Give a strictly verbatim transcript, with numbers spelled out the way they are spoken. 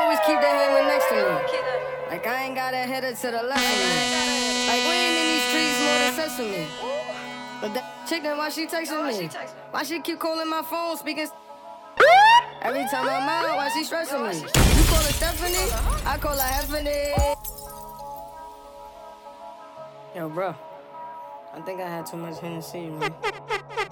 always keep that hammer next to me. Like I ain't got a header to the left of me. Like we ain't in these streets more than sesame. But that chicken, why she texting me? Why she keep calling my phone, speaking? Every time I'm out, why she stressing me? You call her Stephanie, I call her Heffany. Yo, bro, I think I had too much Hennessy, man.